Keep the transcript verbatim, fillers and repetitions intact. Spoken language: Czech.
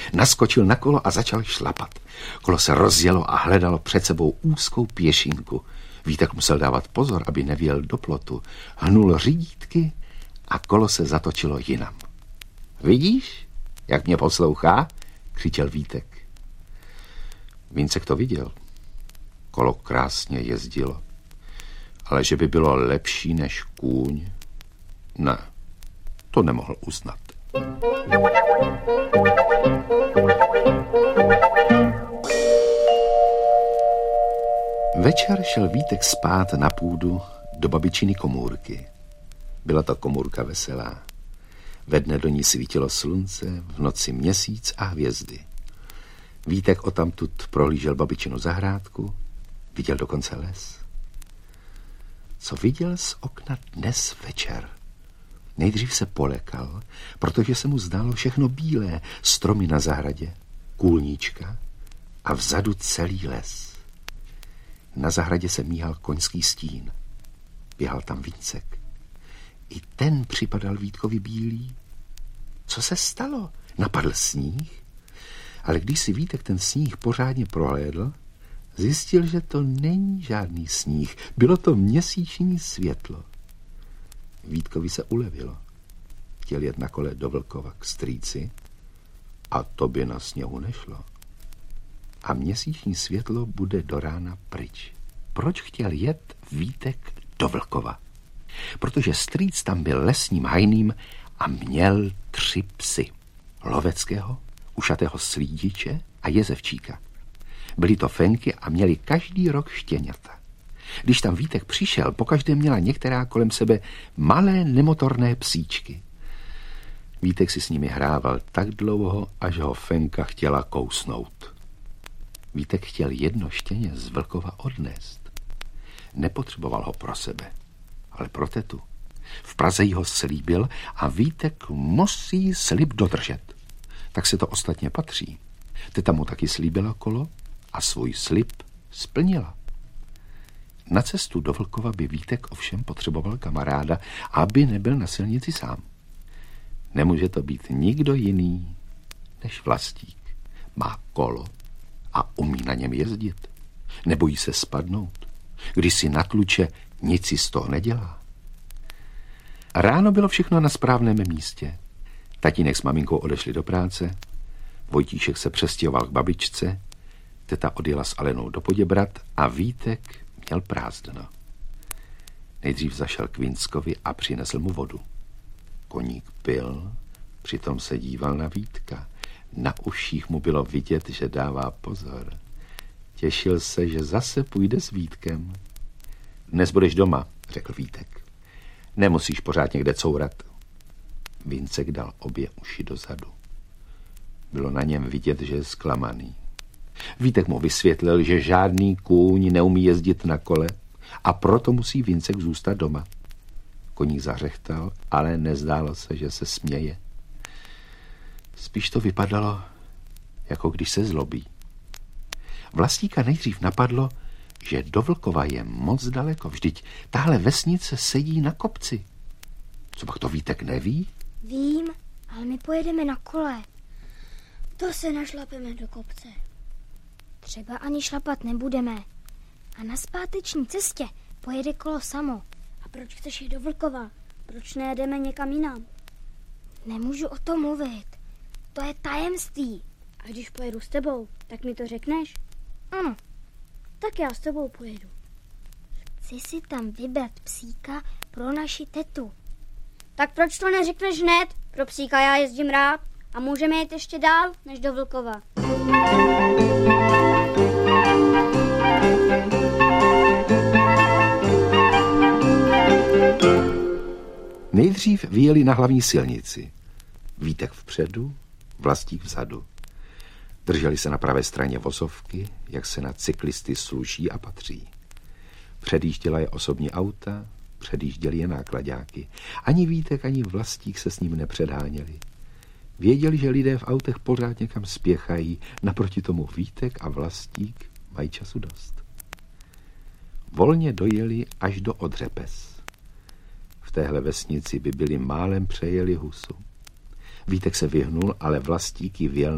Naskočil na kolo a začal šlapat. Kolo se rozjelo a hledalo před sebou úzkou pěšinku. Vítek musel dávat pozor, aby nevěl do plotu. Hnul řídítky a kolo se zatočilo jinam. Vidíš, jak mě poslouchá? Křičel Vítek. Víncek to viděl. Kolo krásně jezdilo. Ale že by bylo lepší než kůň, ne, to nemohl uznat. Večer šel Vítek spát na půdu do babičiny komůrky. Byla to komůrka veselá. Ve dne do ní svítilo slunce, v noci měsíc a hvězdy. Vítek odtamtud prohlížel babičinu zahrádku, viděl dokonce les. Co viděl z okna dnes večer? Nejdřív se polekal, protože se mu zdálo všechno bílé, stromy na zahradě, kůlníčka a vzadu celý les. Na zahradě se míhal koňský stín. Běhal tam Víncek. I ten připadal Vítkovi bílý. Co se stalo? Napadl sníh? Ale když si Vítek ten sníh pořádně prohlédl, zjistil, že to není žádný sníh. Bylo to měsíční světlo. Vítkovi se ulevilo. Chtěl jet na kole do Vlkova k strýci a to by na sněhu nešlo. A měsíční světlo bude do rána pryč. Proč chtěl jet Vítek do Vlkova? Protože strýc tam byl lesním hajným a měl tři psy. Loveckého, ušatého slídiče a jezevčíka. Byly to fenky a měli každý rok štěňata. Když tam Vítek přišel, pokaždé měla některá kolem sebe malé nemotorné psíčky. Vítek si s nimi hrával tak dlouho, až ho fenka chtěla kousnout. Vítek chtěl jedno štěně z Vlkova odnést. Nepotřeboval ho pro sebe, ale pro tetu. V Praze jí ho slíbil a Vítek musí slib dodržet. Tak se to ostatně patří. Teta mu taky slíbila kolo a svůj slib splnila. Na cestu do Vlkova by Vítek ovšem potřeboval kamaráda, aby nebyl na silnici sám. Nemůže to být nikdo jiný než Vlastík. Má kolo a umí na něm jezdit. Nebojí se spadnout. Když si natluče, nic si z toho nedělá. Ráno bylo všechno na správném místě. Tatínek s maminkou odešli do práce, Vojtíšek se přestěhoval k babičce, teta odjela s Alenou do Poděbrat a Vítek měl prázdno. Nejdřív zašel k Vínckovi a přinesl mu vodu. Koník pil, přitom se díval na Vítka. Na uších mu bylo vidět, že dává pozor. Těšil se, že zase půjde s Vítkem. Dnes budeš doma, řekl Vítek. Nemusíš pořád někde courat. Víncek dal obě uši dozadu. Bylo na něm vidět, že je zklamaný. Vítek mu vysvětlil, že žádný kůň neumí jezdit na kole a proto musí Víncek zůstat doma. Koník zařechtal, ale nezdálo se, že se směje. Spíš to vypadalo, jako když se zlobí. Vlastíka nejdřív napadlo, že do Vlkova je moc daleko. Vždyť tahle vesnice sedí na kopci. Co pak to Vítek neví? Vím, ale my pojedeme na kole. To se našlapeme do kopce. Třeba ani šlapat nebudeme. A na zpáteční cestě pojede kolo samo. A proč chceš jít do Vlkova? Proč nejedeme někam jinam? Nemůžu o tom mluvit. To je tajemství. A když pojedu s tebou, tak mi to řekneš? Ano. Tak já s tebou pojedu. Chci si tam vybrat psíka pro naši tetu. Tak proč to neřekneš hned? Pro psíka já jezdím rád a můžeme jít ještě dál, než do Vlkova. Nejdřív vyjeli na hlavní silnici. Vítek vpředu, Vlastík vzadu. Drželi se na pravé straně vozovky, jak se na cyklisty sluší a patří. Předjížděla je osobní auta, předjížděli je náklaďáky. Ani Vítek, ani Vlastík se s ním nepředháněli. Věděli, že lidé v autech pořád někam spěchají, naproti tomu Vítek a Vlastík mají času dost. Volně dojeli až do Odřepes. V téhle vesnici by byli málem přejeli husu. Vítek se vyhnul, ale Vlastík ji vjel